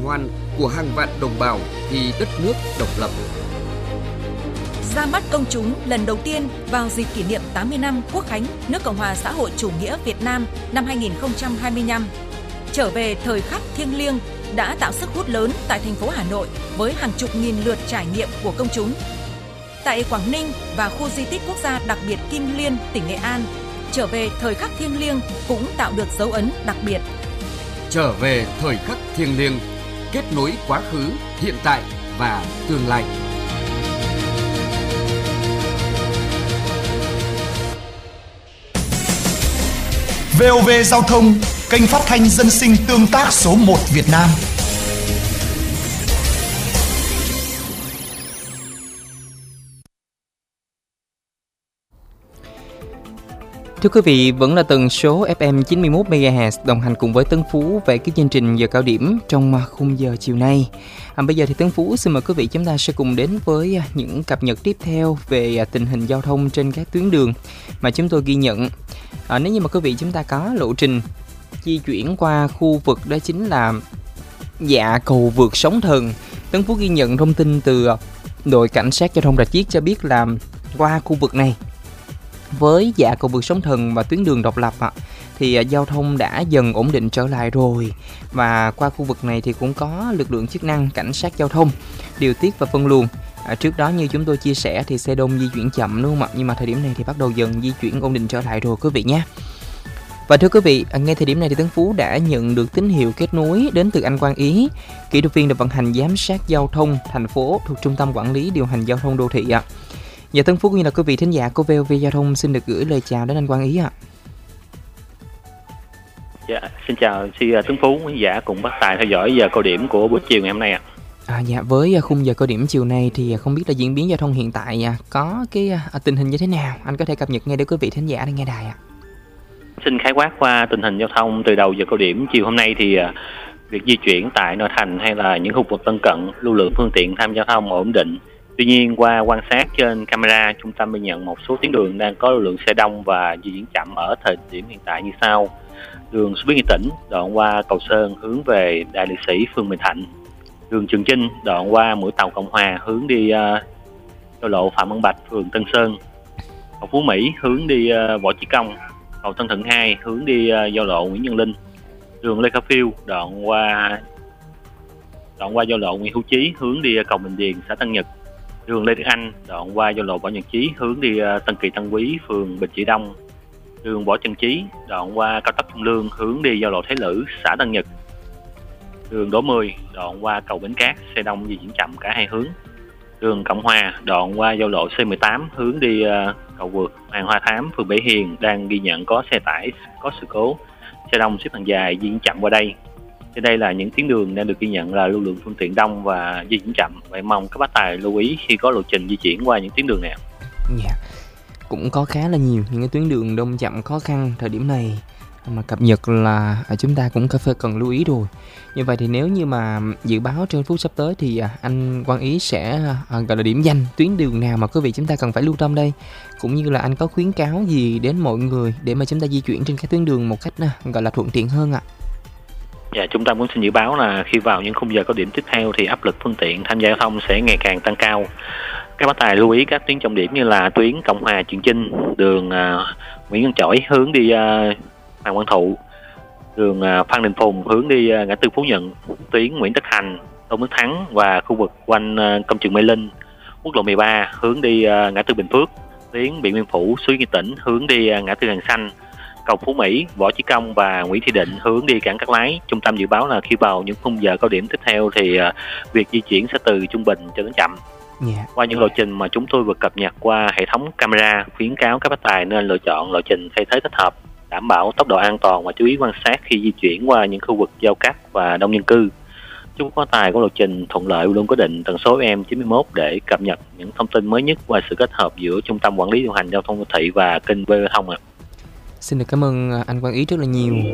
hoan của hàng vạn đồng bào khi đất nước độc lập. Ra mắt công chúng lần đầu tiên vào dịp kỷ niệm 80 năm Quốc khánh nước Cộng hòa xã hội chủ nghĩa Việt Nam năm 2025. Trở về thời khắc thiêng liêng đã tạo sức hút lớn tại thành phố Hà Nội với hàng chục nghìn lượt trải nghiệm của công chúng. Tại Quảng Ninh và khu di tích quốc gia đặc biệt Kim Liên, tỉnh Nghệ An, trở về thời khắc thiêng liêng cũng tạo được dấu ấn đặc biệt. Trở về thời khắc thiêng liêng, kết nối quá khứ, hiện tại và tương lai. VOV Giao thông, kênh phát thanh dân sinh tương tác số 1 Việt Nam. Thưa quý vị, vẫn là tần số FM 91 MHz đồng hành cùng với Tấn Phú về cái chương trình giờ cao điểm trong khung giờ chiều nay. Bây giờ thì Tấn Phú xin mời quý vị chúng ta sẽ cùng đến với những cập nhật tiếp theo về tình hình giao thông trên các tuyến đường mà chúng tôi ghi nhận. Nếu như mà quý vị chúng ta có lộ trình di chuyển qua khu vực đó chính là dạ cầu vượt Sóng Thần, Tấn Phú ghi nhận thông tin từ đội cảnh sát giao thông Rạch Chiếc cho biết là qua khu vực này với dạ cầu vượt Sóng Thần và tuyến đường Độc Lập thì giao thông đã dần ổn định trở lại rồi, và qua khu vực này thì cũng có lực lượng chức năng cảnh sát giao thông điều tiết và phân luồng. Trước đó như chúng tôi chia sẻ thì xe đông di chuyển chậm đúng không ạ, nhưng mà thời điểm này thì bắt đầu dần di chuyển ổn định trở lại rồi quý vị nhé. Và thưa quý vị, ngay thời điểm này thì Tấn Phú đã nhận được tín hiệu kết nối đến từ anh Quang Ý, kỹ thuật viên đội vận hành giám sát giao thông thành phố thuộc Trung tâm Quản lý điều hành giao thông đô thị ạ. Dạ, Tấn Phú cũng như là quý vị thính giả của VOV Giao thông xin được gửi lời chào đến anh Quang Ý ạ. Dạ, xin chào Tấn Phú, quý giả cùng bác Tài theo dõi giờ cao điểm của buổi chiều ngày hôm nay ạ. Dạ, với khung giờ cao điểm chiều nay thì không biết là diễn biến giao thông hiện tại có cái tình hình như thế nào, anh có thể cập nhật ngay để quý vị thính giả đang nghe đài ạ. Xin khái quát qua tình hình giao thông từ đầu giờ cao điểm chiều hôm nay thì việc di chuyển tại nội thành hay là những khu vực lân cận, lưu lượng phương tiện tham gia giao thông ổn định. Tuy nhiên qua quan sát trên camera, trung tâm ghi nhận một số tuyến đường đang có lưu lượng xe đông và di chuyển chậm ở thời điểm hiện tại như sau. Đường Suối Nghĩa Tỉnh đoạn qua Cầu Sơn hướng về Đại Liệt Sĩ phường Bình Thạnh. Đường Trường Chinh đoạn qua Mũi Tàu Cộng Hòa hướng đi giao lộ Phạm Văn Bạch phường Tân Sơn. Cầu Phú Mỹ hướng đi Võ Chí Công. Cầu Tân Thuận 2 hướng đi giao lộ Nguyễn Văn Linh. Đường Lê Khả Phiêu đoạn qua giao lộ Nguyễn Hữu Chí hướng đi cầu Bình Điền xã Tân Nhật. Đường Lê Đức Anh đoạn qua giao lộ Võ Nhật Chí hướng đi Tân Kỳ Tân Quý phường Bình Trị Đông. Đường Võ Trần Chí đoạn qua cao tốc Trung Lương hướng đi giao lộ Thế Lữ xã Tân Nhật. Đường Đỗ Mười đoạn qua cầu Bến Cát xe đông di chuyển chậm cả hai hướng. Đường Cộng Hòa đoạn qua giao lộ C18 hướng đi cầu vượt Hoàng Hoa Thám phường Bể Hiền đang ghi nhận có xe tải có sự cố, xe đông xếp hàng dài di chuyển chậm qua đây. Trên đây là những tuyến đường đang được ghi nhận là lưu lượng phương tiện đông và di chuyển chậm. Vậy mong các bác tài lưu ý khi có lộ trình di chuyển qua những tuyến đường này. Dạ, cũng có khá là nhiều những cái tuyến đường đông chậm khó khăn thời điểm này mà cập nhật là chúng ta cũng phải cần lưu ý rồi. Như vậy thì nếu như mà dự báo trên phút sắp tới thì anh Quang Ý sẽ gọi là điểm danh tuyến đường nào mà quý vị chúng ta cần phải lưu tâm đây, cũng như là anh có khuyến cáo gì đến mọi người để mà chúng ta di chuyển trên các tuyến đường một cách gọi là thuận tiện hơn ạ? Dạ, chúng ta muốn xin dự báo là khi vào những khung giờ cao điểm tiếp theo thì áp lực phương tiện tham gia giao thông sẽ ngày càng tăng cao. Các bác tài lưu ý các tuyến trọng điểm như là tuyến Cộng Hòa Trường Chinh, đường Nguyễn Văn Chỗi hướng đi Hoàng Văn Thụ, đường Phan Đình Phùng hướng đi ngã tư Phú Nhuận, tuyến Nguyễn Tất Thành, Tôn Đức Thắng và khu vực quanh công trường Mê Linh, quốc lộ 13 hướng đi ngã tư Bình Phước, tuyến Điện Biên Phủ, Suối Nghĩa Tỉnh hướng đi ngã tư Hàng Xanh, cầu Phú Mỹ, Võ Chí Công và Nguyễn Thị Định hướng đi cảng Cát Lái. Trung tâm dự báo là khi vào những khung giờ cao điểm tiếp theo thì việc di chuyển sẽ từ trung bình cho đến chậm. Qua những lộ trình mà chúng tôi vừa cập nhật qua hệ thống camera, khuyến cáo các bác tài nên lựa chọn lộ trình thay thế thích hợp, đảm bảo tốc độ an toàn và chú ý quan sát khi di chuyển qua những khu vực giao cắt và đông dân cư. Chúc bác tài có lộ trình thuận lợi luôn có định tần số FM 91 để cập nhật những thông tin mới nhất qua sự kết hợp giữa Trung tâm Quản lý điều hành giao thông đô thị và kênh VOV Thông ạ. Xin được cảm ơn anh Quang Ý rất là nhiều